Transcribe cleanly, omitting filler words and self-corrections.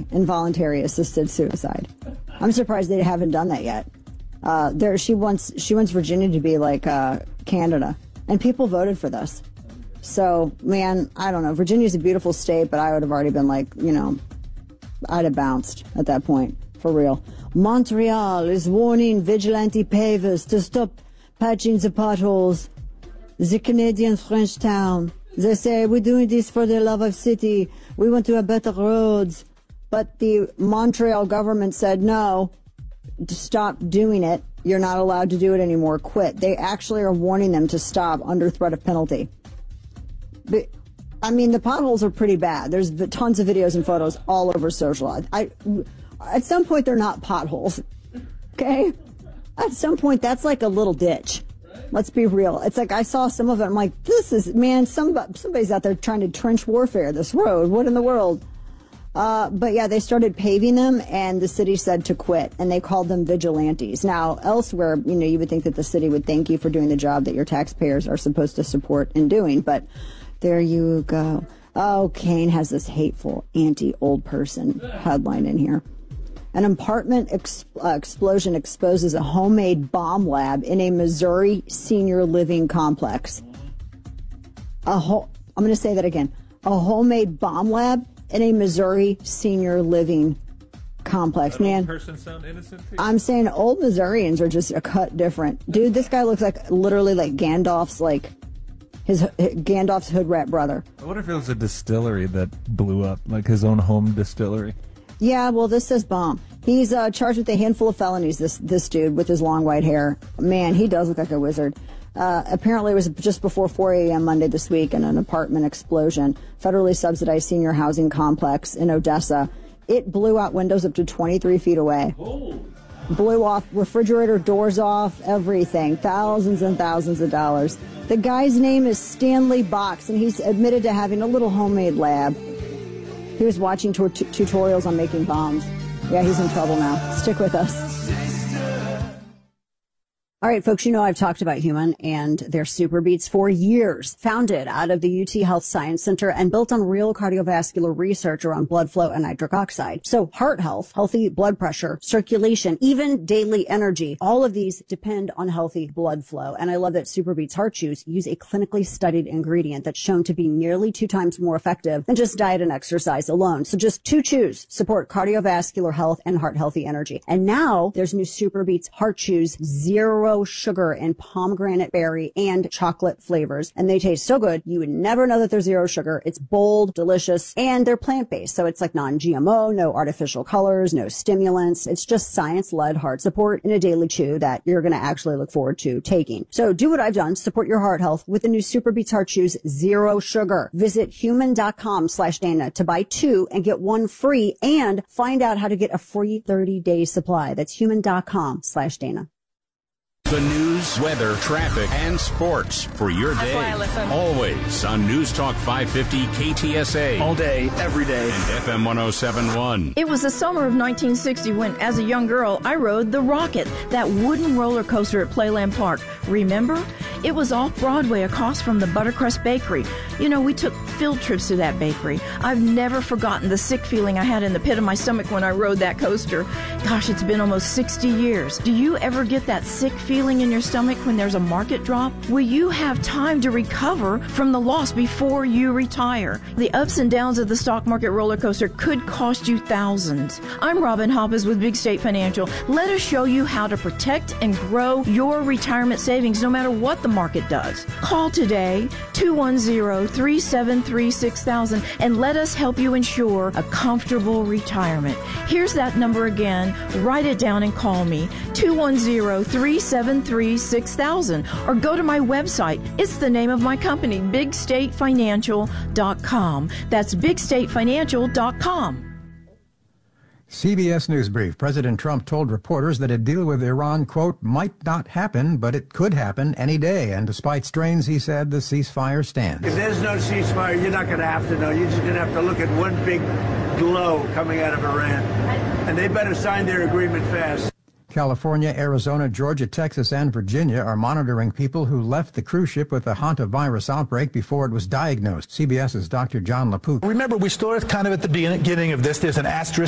involuntary assisted suicide. I'm surprised they haven't done that yet. She wants Virginia to be like Canada, and people voted for this. So, man, I don't know. Virginia's a beautiful state, but I would have already been like, I'd have bounced at that point, for real. Montreal is warning vigilante pavers to stop patching the potholes. The Canadian French town. They say, we're doing this for the love of city. We want to have better roads. But the Montreal government said, no, stop doing it. You're not allowed to do it anymore. Quit. They actually are warning them to stop under threat of penalty. But, I mean, the potholes are pretty bad. There's tons of videos and photos all over social. At some point, they're not potholes. Okay? At some point, that's like a little ditch. Let's be real. It's like I saw some of it. I'm like, this is, man, somebody's out there trying to trench warfare this road. What in the world? But yeah, they started paving them, and the city said to quit, and they called them vigilantes. Now, elsewhere, you would think that the city would thank you for doing the job that your taxpayers are supposed to support in doing, but there you go. Oh, Kane has this hateful anti-old person headline in here. An apartment explosion exposes a homemade bomb lab in a Missouri senior living complex. I'm going to say that again. A homemade bomb lab in a Missouri senior living complex. Man, person sound innocent to you? I'm saying old Missourians are just a cut different. Dude, this guy looks like literally like Gandalf's hood rat brother. I wonder if it was a distillery that blew up, like his own home distillery. Yeah, well, this says bomb. He's charged with a handful of felonies, this dude with his long white hair. Man, he does look like a wizard. Apparently, it was just before 4 a.m. Monday this week in an apartment explosion. Federally subsidized senior housing complex in Odessa. It blew out windows up to 23 feet away. Oh. Blew off refrigerator doors off, everything. Thousands and thousands of dollars. The guy's name is Stanley Box, and he's admitted to having a little homemade lab. He was watching tutorials on making bombs. Yeah, he's in trouble now. Stick with us. All right, folks, I've talked about Human and their Super Beats for years. Founded out of the UT Health Science Center and built on real cardiovascular research around blood flow and nitric oxide. So heart health, healthy blood pressure, circulation, even daily energy, all of these depend on healthy blood flow. And I love that Super Beats Heart Chews use a clinically studied ingredient that's shown to be nearly 2 times more effective than just diet and exercise alone. So just 2 chews support cardiovascular health and heart healthy energy. And now there's new Super Beats Heart Chews, 0 sugar and pomegranate berry and chocolate flavors. And they taste so good, you would never know that they're 0 sugar. It's bold, delicious, and they're plant-based. So it's like non-GMO, no artificial colors, no stimulants. It's just science-led heart support in a daily chew that you're going to actually look forward to taking. So do what I've done. Support your heart health with the new Super Beats Heart Chews, 0 sugar. Visit human.com/Dana to buy 2 and get 1 free and find out how to get a free 30-day supply. That's human.com/Dana. The news, weather, traffic, and sports for your day. That's why I listen. Always on News Talk 550 KTSA. All day, every day. And FM 107.1. It was the summer of 1960 when, as a young girl, I rode the Rocket, that wooden roller coaster at Playland Park. Remember? It was off Broadway across from the Buttercrust Bakery. We took field trips to that bakery. I've never forgotten the sick feeling I had in the pit of my stomach when I rode that coaster. Gosh, it's been almost 60 years. Do you ever get that sick feeling in your stomach when there's a market drop? Will you have time to recover from the loss before you retire? The ups and downs of the stock market roller coaster could cost you thousands. I'm Robin Hoppes with Big State Financial. Let us show you how to protect and grow your retirement savings no matter what the market does. Call today, 210-373-6000, and let us help you ensure a comfortable retirement. Here's that number again. Write it down and call me, 210-373-6000, or go to my website. It's the name of my company, BigStateFinancial.com. That's BigStateFinancial.com. CBS News Brief. President Trump told reporters that a deal with Iran, quote, might not happen, but it could happen any day. And despite strains, he said, the ceasefire stands. If there's no ceasefire, you're not going to have to know. You're just going to have to look at one big glow coming out of Iran. And they better sign their agreement fast. California, Arizona, Georgia, Texas, and Virginia are monitoring people who left the cruise ship with a hantavirus outbreak before it was diagnosed. CBS's Dr. John LaPook. Remember, we started kind of at the beginning of this. There's an asterisk